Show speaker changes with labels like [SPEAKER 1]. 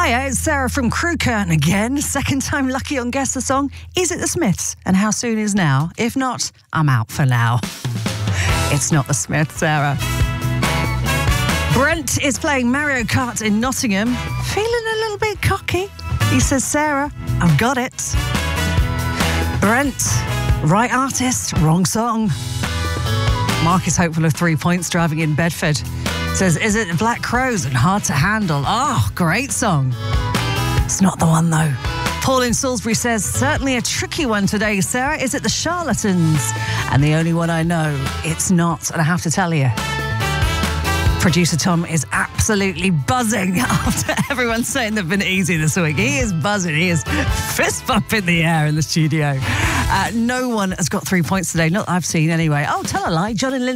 [SPEAKER 1] Hiya, it's Sarah from Crew Curtain again. Second time lucky on Guess the Song. Is it the Smiths? And how soon is now? If not, I'm out for now. It's not the Smiths, Sarah. Brent is playing Mario Kart in Nottingham. Feeling a little bit cocky. He says, Sarah, I've got it. Brent, right artist, wrong song. Mark is hopeful of 3 points driving in Bedford. Says, is it Black Crows and Hard to Handle? Oh, great song. It's not the one, though. Paul in Salisbury says, certainly a tricky one today, Sarah. Is it the Charlatans? And the only one I know, it's not. And I have to tell you, producer Tom is absolutely buzzing after everyone saying they've been easy this week. He is buzzing. He is fist bump in the air in the studio. No one has got 3 points today. Not that I've seen anyway. Oh, tell a lie. John and Lynn